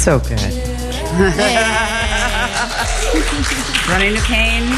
So good. Running to Pain.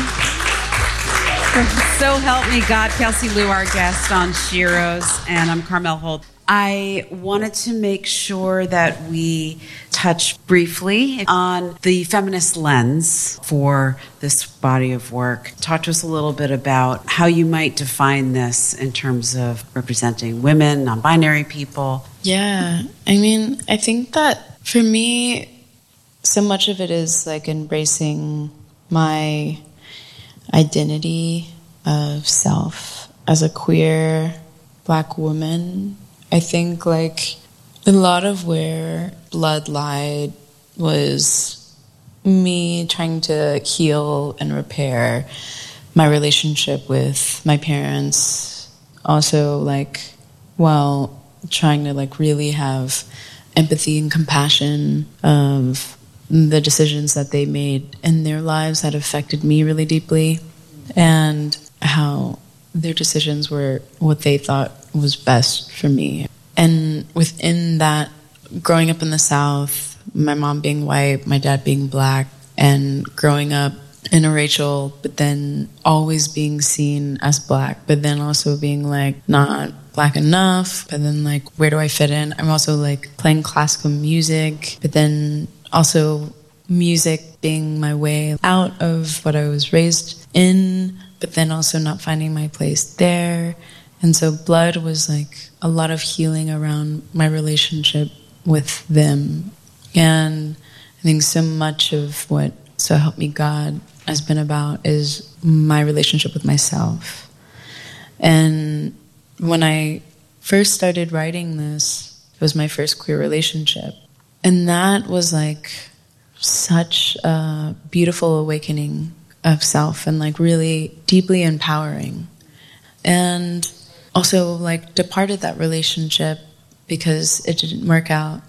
So help me God. Kelsey Lu, our guest on Sheroes, and I'm Carmel Holt. I wanted to make sure that we touch briefly on the feminist lens for this body of work. Talk to us a little bit about how you might define this in terms of representing women, non-binary people. Yeah, I mean, I think that for me, so much of it is like embracing my identity of self as a queer Black woman. I think like a lot of where Blood lied was me trying to heal and repair my relationship with my parents. Also like while trying to like really have empathy and compassion of the decisions that they made in their lives that affected me really deeply, and how their decisions were what they thought was best for me. And within that, growing up in the South, my mom being white, my dad being Black, and growing up in a Rachel, but then always being seen as Black, but then also being like not Black enough, but then like where do I fit in? I'm also like playing classical music, but then also music being my way out of what I was raised in, but then also not finding my place there. And so Blood was like a lot of healing around my relationship with them. And I think so much of what So Help Me God has been about is my relationship with myself. And when I first started writing this, it was my first queer relationship. And that was like such a beautiful awakening of self and like really deeply empowering. And also like departed that relationship because it didn't work out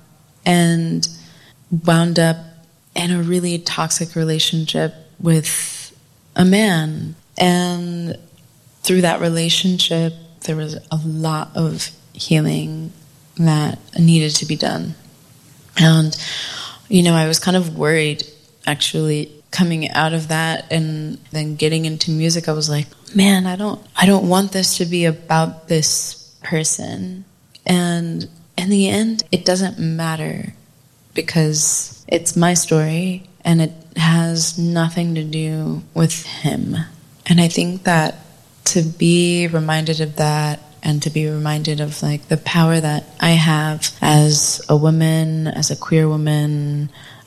and wound up in a really toxic relationship with a man. And through that relationship, there was a lot of healing that needed to be done. And, you know, I was kind of worried actually coming out of that and then getting into music. I was like, man, I don't want this to be about this person. And in the end, it doesn't matter because it's my story and it has nothing to do with him. And I think that to be reminded of that and to be reminded of like the power that I have as a woman, as a queer woman,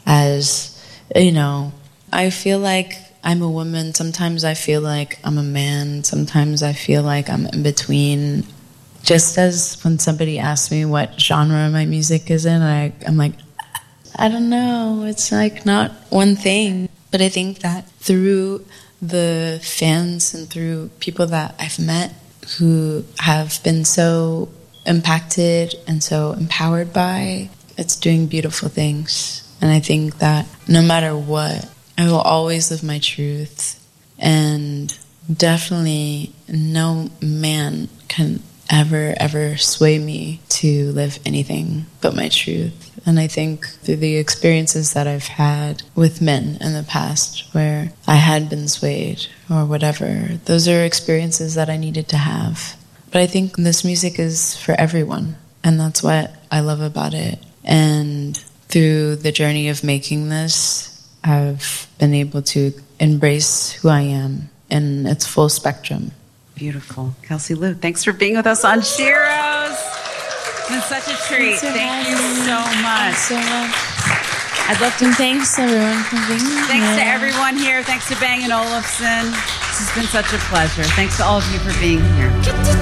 as, you know, I feel like I'm a woman. Sometimes I feel like I'm a man. Sometimes I feel like I'm in between. Just as when somebody asks me what genre my music is in, I'm like, I don't know. It's like not one thing. But I think that through the fans and through people that I've met who have been so impacted and so empowered by, it's doing beautiful things. And I think that no matter what, I will always live my truth. And definitely no man can ever sway me to live anything but my truth. And I think through the experiences that I've had with men in the past where I had been swayed or whatever, those are experiences that I needed to have. But I think this music is for everyone, and that's what I love about it. And through the journey of making this, I've been able to embrace who I am in its full spectrum. Beautiful. Kelsey Lu, thanks for being with us on Sheroes. It's been such a treat. Thank you so much. Thanks so much. I'd love to thanks everyone for being here. Thanks to everyone here. Thanks to Bang & Olufsen. This has been such a pleasure. Thanks to all of you for being here.